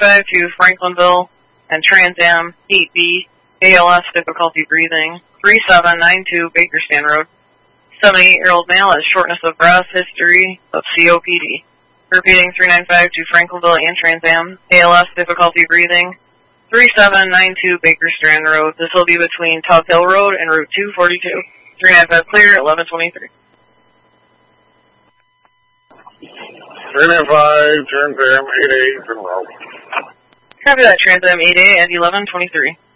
395 to Franklinville and Trans Am 8B, ALS difficulty breathing, 3792 Bakerstan Road. 78-year-old male has shortness of breath, history of COPD. Repeating 395 to Franklinville and Trans Am, ALS difficulty breathing, 3792 Bakerstrand Road. This will be between Tubb Hill Road and Route 242. 395 clear, 1123. 395, Trans Am 8A, Monroe. Copy that, Trans Am 8A at 1123.